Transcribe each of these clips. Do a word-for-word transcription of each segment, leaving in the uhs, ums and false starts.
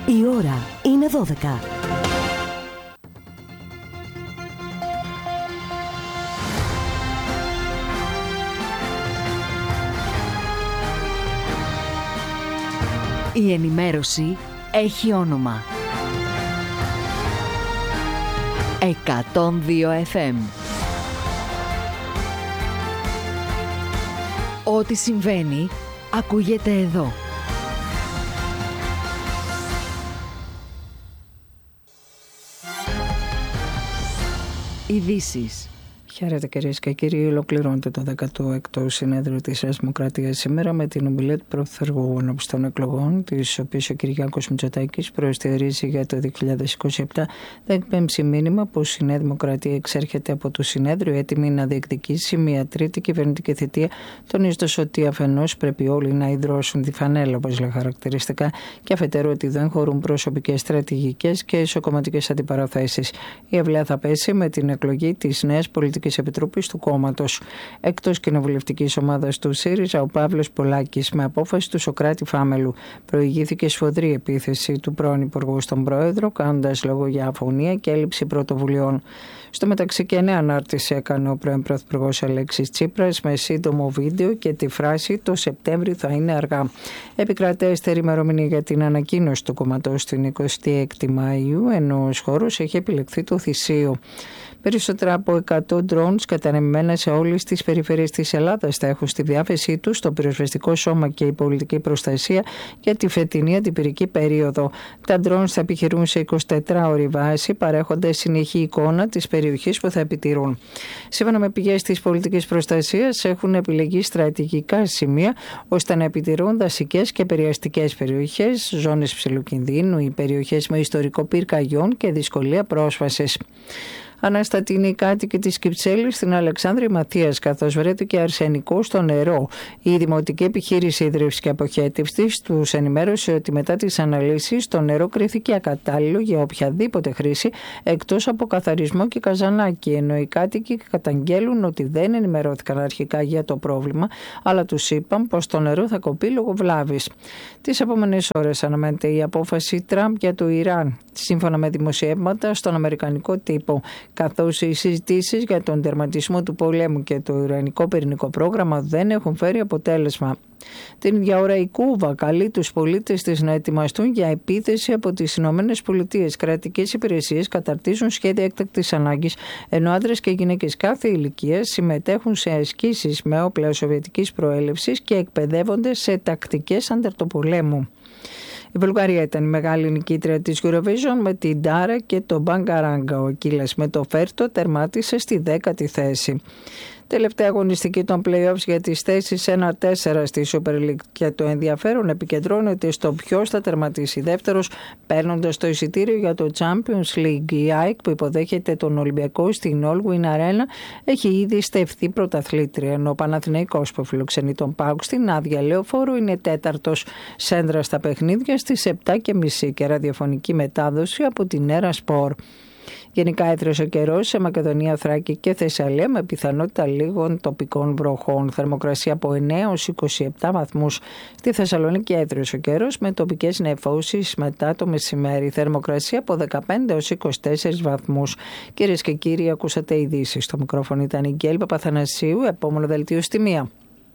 Η ώρα είναι δώδεκα. Η ενημέρωση έχει όνομα. εκατόν δύο εφ εμ. Ό,τι συμβαίνει, ακούγεται εδώ. Ειδήσεις. Χαίρετε κυρίες και κύριοι, ολοκληρώνεται το δέκατο έκτο συνέδριο της Νέας Δημοκρατίας σήμερα με την ομιλία του Πρωθυπουργού ενώπιον των εκλογών, τις οποίες ο Κυριάκος Μητσοτάκης προεστιαρίζει για το δύο χιλιάδες είκοσι επτά. Θα εκπέμψει μήνυμα πως η Νέα Δημοκρατία εξέρχεται από το συνέδριο έτοιμη να διεκδικήσει μια τρίτη κυβερνητική θητεία, τονίζοντας ότι αφενός πρέπει όλοι να ιδρώσουν τη φανέλα, όπως λέει χαρακτηριστικά, και αφετέρου ότι δεν χωρούν προσωπικές, στρατηγικές και ισοκομματικές αντιπαραθέσεις. Η αυλαία θα πέσει με την εκλογή της νέας πολιτικής Επιτροπής του κόμματος. Εκτός κοινοβουλευτικής ομάδας του ΣΥΡΙΖΑ, ο Παύλος Πολάκης, με απόφαση του Σωκράτη Φάμελου, προηγήθηκε σφοδρή επίθεση του πρώην Υπουργού στον Πρόεδρο, κάνοντας λόγο για αφωνία και έλλειψη πρωτοβουλειών. Στο μεταξύ, και νέα ανάρτηση έκανε ο πρώην Πρωθυπουργός Αλέξης Τσίπρας με σύντομο βίντεο και τη φράση «Το Σεπτέμβρη θα είναι αργά». Επικρατέστερη ημερομηνία για την ανακοίνωση του κόμματος την εικοστή έκτη Μαΐου, ενώ ο χώρος έχει επιλεχθεί το Θησίο. Περισσότερα από εκατό drones κατανεμμένα σε όλες τις περιφέρειες της Ελλάδας θα έχουν στη διάθεσή τους το πυροσβεστικό σώμα και η πολιτική προστασία για τη φετινή αντιπυρική περίοδο. Τα drones θα επιχειρούν σε εικοσιτετράωρη βάση, παρέχοντας συνεχή εικόνα της περιοχής που θα επιτηρούν. Σύμφωνα με πηγές της πολιτικής προστασίας, έχουν επιλεγεί στρατηγικά σημεία ώστε να επιτηρούν δασικές και περιαστικές περιοχές, ζώνες υψηλού κινδύνου ή περιοχές με ιστορικό πυρκαγιών και δυσκολία πρόσβασης. Ανάστατη είναι η κάτοικη της Κυψέλης στην Αλεξάνδρεια Ματίας, καθώς βρέθηκε αρσενικό στο νερό. Η Δημοτική Επιχείρηση Ίδρυυσης και Αποχέτευσης τους ενημέρωσε ότι μετά τις αναλύσεις το νερό κρίθηκε ακατάλληλο για οποιαδήποτε χρήση εκτός από καθαρισμό και καζανάκι, ενώ οι κάτοικοι καταγγέλουν ότι δεν ενημερώθηκαν αρχικά για το πρόβλημα, αλλά τους είπαν πως το νερό θα κοπεί λόγω βλάβης. Τις επόμενες ώρες αναμένεται η απόφαση Τραμπ για το Ιράν, σύμφωνα με δημοσιεύματα στον αμερικανικό τύπο, καθώς οι συζητήσεις για τον τερματισμό του πολέμου και το ιρανικό πυρηνικό πρόγραμμα δεν έχουν φέρει αποτέλεσμα. Την ίδια ώρα η Κούβα καλεί τους πολίτες της να ετοιμαστούν για επίθεση από τις Ηνωμένες Πολιτείες. Κρατικές υπηρεσίες καταρτίζουν σχέδια έκτακτης ανάγκης, ενώ άντρες και γυναίκες κάθε ηλικίας συμμετέχουν σε ασκήσεις με όπλα σοβιετικής προέλευσης και εκπαιδεύονται σε τακτικές ανταρτοπολέμου. Η Βουλγαρία ήταν η μεγάλη νικήτρια της Eurovision με την Ντάρα και το Μπαγκαράγκα. Ο Κίλας με το Φέρτο τερμάτισε στη δέκατη θέση. Τελευταία αγωνιστική των play-offs για τις θέσεις ένα τέσσερα στη Super League, και το ενδιαφέρον επικεντρώνεται στο ποιος θα τερματίσει δεύτερος, παίρνοντας το εισιτήριο για το Champions League. Η ΑΕΚ, που υποδέχεται τον Ολυμπιακό στην All Win Arena, έχει ήδη στεφθεί πρωταθλήτρια, ενώ ο Παναθηναϊκός, που φιλοξενεί τον ΠΑΟΚ στην άδεια λεωφόρου, είναι τέταρτος. Σέντρα στα παιχνίδια στις επτά και μισή και ραδιοφωνική μετάδοση από την Έρα Σπορ. Γενικά έθρεσε ο καιρός σε Μακεδονία, Θράκη και Θεσσαλία, με πιθανότητα λίγων τοπικών βροχών. Θερμοκρασία από εννέα έως είκοσι επτά βαθμούς. Στη Θεσσαλονίκη έθρεσε ο καιρός με τοπικές νεφώσεις μετά το μεσημέρι. Θερμοκρασία από δεκαπέντε έως είκοσι τέσσερις βαθμούς. Κυρίες και κύριοι, ακούσατε ειδήσεις. Στο μικρόφωνο ήταν η Γκέλ Παπαθανασίου. Επόμενο δελτίο στη μία.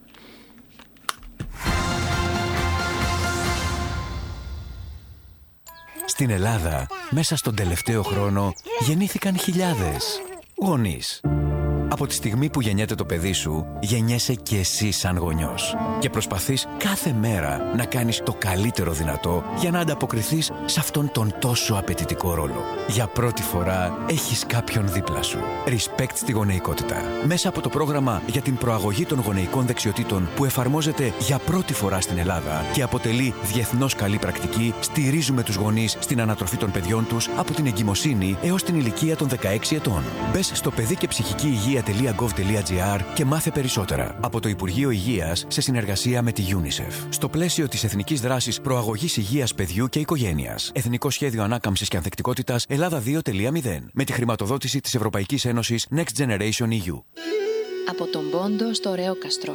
Στην Ελλάδα, μέσα στον τελευταίο χρόνο, γεννήθηκαν χιλιάδες γονείς. Από τη στιγμή που γεννιέται το παιδί σου, γεννιέσαι και εσύ σαν γονιός. Και προσπαθείς κάθε μέρα να κάνεις το καλύτερο δυνατό για να ανταποκριθείς σε αυτόν τον τόσο απαιτητικό ρόλο. Για πρώτη φορά έχεις κάποιον δίπλα σου. Respect στη γονεϊκότητα. Μέσα από το πρόγραμμα για την προαγωγή των γονεϊκών δεξιοτήτων που εφαρμόζεται για πρώτη φορά στην Ελλάδα και αποτελεί διεθνώς καλή πρακτική, στηρίζουμε τους γονείς στην ανατροφή των παιδιών τους από την εγκυμοσύνη έως την ηλικία των δεκαέξι ετών. Μπες στο παιδί και ψυχική υγεία .gov.gr και μάθε περισσότερα από το Υπουργείο Υγείας σε συνεργασία με τη UNICEF. Στο πλαίσιο της Εθνικής Δράσης Προαγωγής Υγείας Παιδιού και Οικογένειας. Εθνικό Σχέδιο Ανάκαμψης και Ανθεκτικότητας Ελλάδα δύο κόμμα μηδέν. Με τη χρηματοδότηση της Ευρωπαϊκής Ένωσης Next Generation ι γιου. Από τον Πόντο στο Ωρεόκαστρο.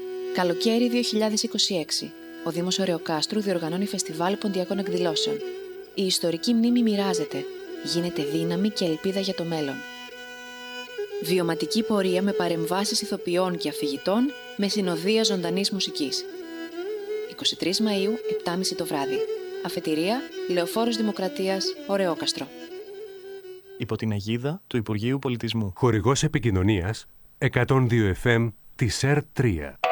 Καλοκαίρι δύο χιλιάδες είκοσι έξι. Ο Δήμος Ωρεοκάστρου διοργανώνει φεστιβάλ ποντιακών εκδηλώσεων. Η ιστορική μνήμη μοιράζεται, γίνεται δύναμη και ελπίδα για το μέλλον. Βιωματική πορεία με παρεμβάσεις ηθοποιών και αφηγητών με συνοδεία ζωντανής μουσικής. εικοστή τρίτη Μαΐου, επτά και μισή το βράδυ. Αφετηρία, Λεωφόρος Δημοκρατίας, Ωραιόκαστρο. Υπό την αιγίδα του Υπουργείου Πολιτισμού. Χορηγός επικοινωνίας εκατόν δύο εφ εμ της ΕΡ τρία.